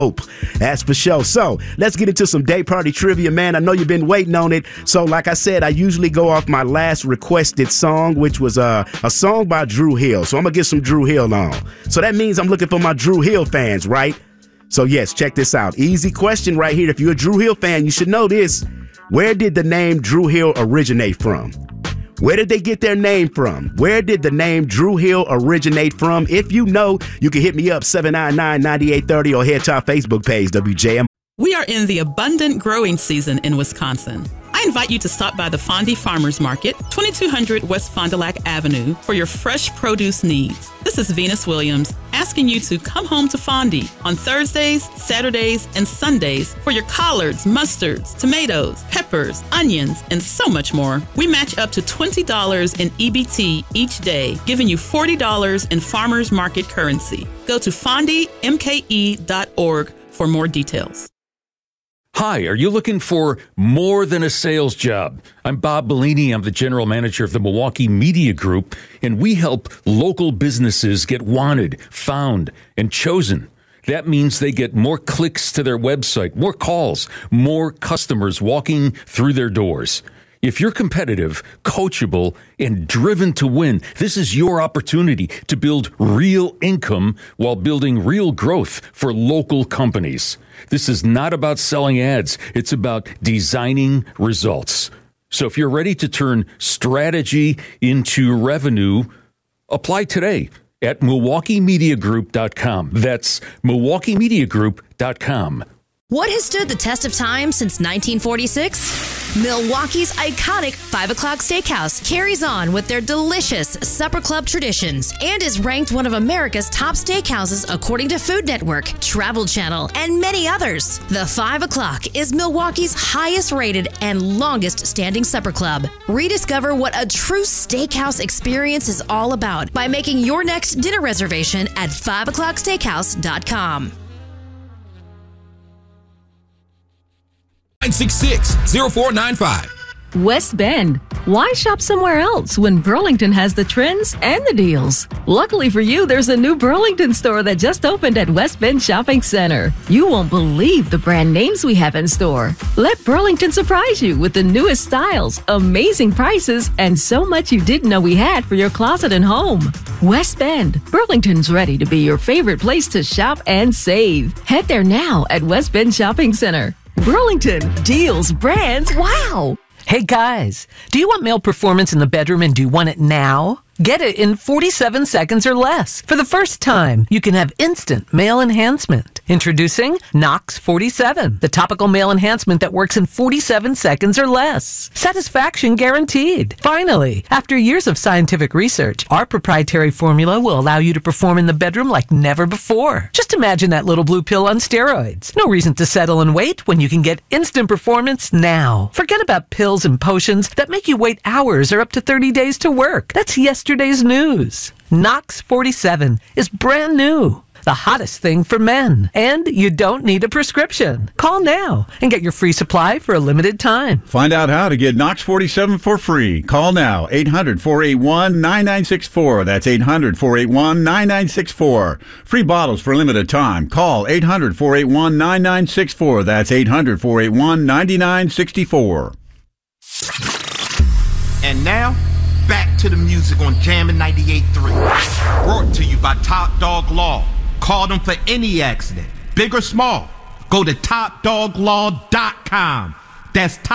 That's for sure. So let's get into some day party trivia, man. I know you've been waiting on it. So like I said, I usually go off my last requested song, which was a song by Dru Hill. So I'm going to get some Dru Hill on. So that means I'm looking for my Dru Hill fans, right? So yes, check this out. Easy question right here. If you're a Dru Hill fan, you should know this. Where did the name Dru Hill originate from? Where did they get their name from? Where did the name Dru Hill originate from? If you know, you can hit me up 799-9830 or head to our Facebook page, WJM. We are in the abundant growing season in Wisconsin. I invite you to stop by the Fondy Farmers Market, 2200 West Fond du Lac Avenue, for your fresh produce needs. This is Venus Williams asking you to come home to Fondy on Thursdays, Saturdays, and Sundays for your collards, mustards, tomatoes, peppers, onions, and so much more. We match up to $20 in EBT each day, giving you $40 in farmers market currency. Go to fondymke.org for more details. Hi, are you looking for more than a sales job? I'm Bob Bellini. I'm the general manager of the Milwaukee Media Group, and we help local businesses get wanted, found, and chosen. That means they get more clicks to their website, more calls, more customers walking through their doors. If you're competitive, coachable, and driven to win, this is your opportunity to build real income while building real growth for local companies. This is not about selling ads. It's about designing results. So if you're ready to turn strategy into revenue, apply today at MilwaukeeMediaGroup.com. That's MilwaukeeMediaGroup.com. What has stood the test of time since 1946? Milwaukee's iconic 5 o'clock steakhouse carries on with their delicious supper club traditions and is ranked one of America's top steakhouses according to Food Network, Travel Channel, and many others. The 5 o'clock is Milwaukee's highest rated and longest standing supper club. Rediscover what a true steakhouse experience is all about by making your next dinner reservation at 5o'clocksteakhouse.com. 966-0495. West Bend. Why shop somewhere else when Burlington has the trends and the deals? Luckily for you, there's a new Burlington store that just opened at West Bend Shopping Center. You won't believe the brand names we have in store. Let Burlington surprise you with the newest styles, amazing prices, and so much you didn't know we had for your closet and home. West Bend. Burlington's ready to be your favorite place to shop and save. Head there now at West Bend Shopping Center. Burlington, deals, brands, wow! Hey guys, do you want male performance in the bedroom and do you want it now? Get it in 47 seconds or less. For the first time, you can have instant male enhancement. Introducing Knox 47, the topical male enhancement that works in 47 seconds or less. Satisfaction guaranteed. Finally, after years of scientific research, our proprietary formula will allow you to perform in the bedroom like never before. Just imagine that little blue pill on steroids. No reason to settle and wait when you can get instant performance now. Forget about pills and potions that make you wait hours or up to 30 days to work. That's yesterday's news. Knox 47 is brand new. The hottest thing for men. And you don't need a prescription. Call now and get your free supply for a limited time. Find out how to get Knox 47 for free. Call now. 800-481-9964. That's 800-481-9964. Free bottles for a limited time. Call 800-481-9964. That's 800-481-9964. And now, back to the music on Jammin' 98.3. Brought to you by Top Dog Law. Call them for any accident, big or small. Go to topdoglaw.com. That's